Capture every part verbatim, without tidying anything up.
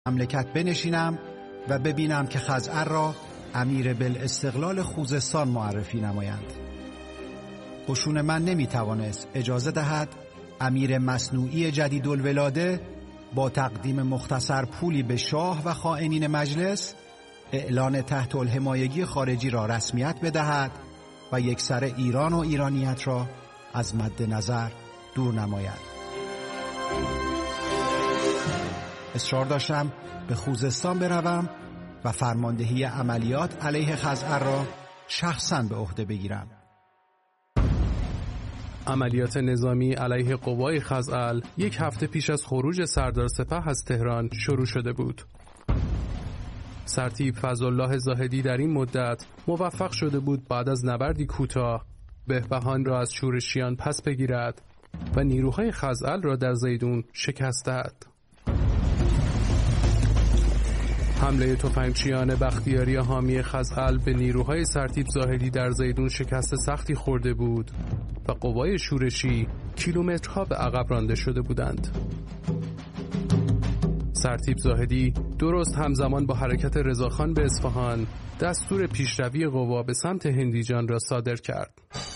مملکت بنشینم و ببینم که خزعل را امیر بالاستقلال خوزستان معرفی نمایند. قشون من نمیتوانست اجازه دهد امیر مصنوعی جدیدالولاده با تقدیم مختصر پولی به شاه و خائنین مجلس اعلان تحت الحمایگی خارجی را رسمیت بدهد و یکسره ایران و ایرانیت را از مد نظر دور نماید. اصرار داشتم به خوزستان بروم و فرماندهی عملیات علیه خزعل را شخصاً به عهده بگیرم. عملیات نظامی علیه قوای خزعل یک هفته پیش از خروج سردار سپه از تهران شروع شده بود. سرتیپ فضلالله زاهدی در این مدت موفق شده بود بعد از نبردی کوتاه بهبهان را از شورشیان پس بگیرد و نیروهای خزعل را در زیدون شکست دهد. حمله تفنگچیان بختیاری حامی خزعل به نیروهای سرتیپ زاهدی در زیدون شکست سختی خورده بود و قوای شورشی کیلومترها به عقب رانده شده بودند. سرتیپ زاهدی درست همزمان با حرکت رضاخان به اصفهان دستور پیشروی قوا به سمت هندیجان را صادر کرد.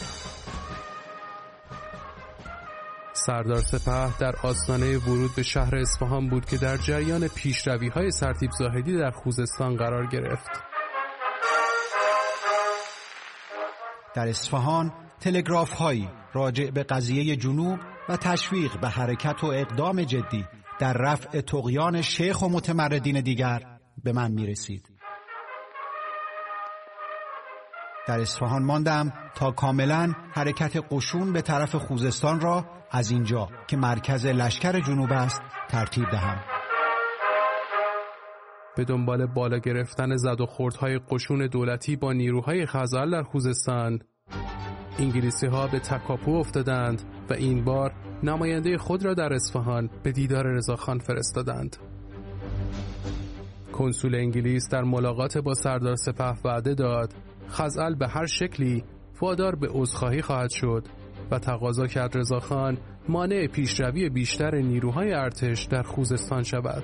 سردار سپه در آستانه ورود به شهر اصفهان بود که در جریان پیشروی‌های سرتیپ زاهدی در خوزستان قرار گرفت. در اصفهان تلگراف‌هایی راجع به قضیه جنوب و تشویق به حرکت و اقدام جدی در رفع طغیان شیخ و متمردین دیگر به من می‌رسید. در اصفهان ماندم تا کاملاً حرکت قشون به طرف خوزستان را از اینجا که مرکز لشکر جنوب است ترتیب دهم. به دنبال بالا گرفتن زد و خوردهای قشون دولتی با نیروهای خزعل در خوزستان، انگلیسی ها به تکاپو افتادند و این بار نماینده خود را در اصفهان به دیدار رضاخان فرستادند. کنسول انگلیس در ملاقات با سردار سپه وعده داد خزعل به هر شکلی وادار به عذرخواهی خواهد شد و تقاضا کرد رضاخان مانع پیشروی بیشتر نیروهای ارتش در خوزستان شود.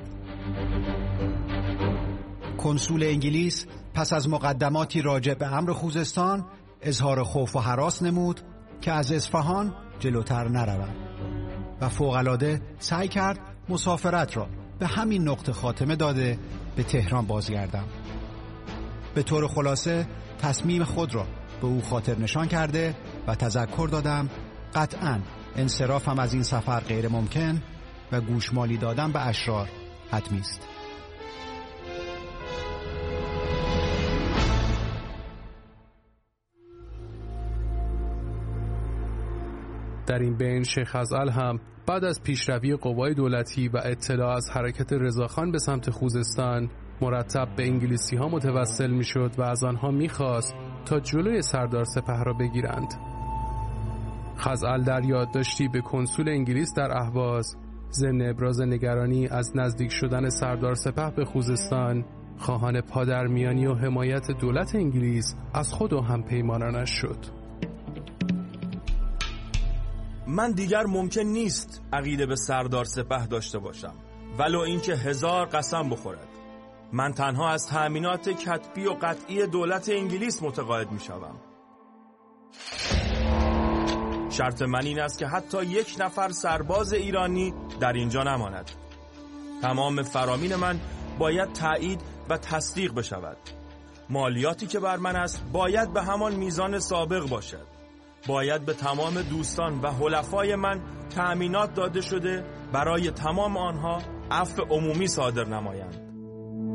کنسول انگلیس پس از مقدماتی راجع به امر خوزستان اظهار خوف و هراس نمود که از اصفهان جلوتر نروم و فوق‌العاده سعی کرد مسافرت را به همین نقطه خاتمه داده به تهران بازگردم. به طور خلاصه تصمیم خود را به او خاطر نشان کرده و تذکر دادم قطعاً انصرافم از این سفر غیر ممکن و گوشمالی دادن به اشرار حتمی است. در این بین شیخ خزعل هم بعد از پیشروی قوای دولتی و اطلاع از حرکت رضاخان به سمت خوزستان مرتب به انگلیسی ها متوسل می شد و از آنها می خواست تا جلوی سردار سپه را بگیرند. خزعل در یادداشتی به کنسول انگلیس در اهواز ضمن ابراز نگرانی از نزدیک شدن سردار سپه به خوزستان خواهان پادرمیانی و حمایت دولت انگلیس از خود و همپیمانانش شد. من دیگر ممکن نیست عقیده به سردار سپه داشته باشم ولو اینکه هزار قسم بخورد. من تنها از تأمینات کتبی و قطعی دولت انگلیس متقاعد می شوم. شرط من این است که حتی یک نفر سرباز ایرانی در اینجا نماند. تمام فرامین من باید تایید و تصدیق بشود. مالیاتی که بر من است باید به همان میزان سابق باشد. باید به تمام دوستان و حلفای من تأمینات داده شده برای تمام آنها عفو عمومی صادر نمایند.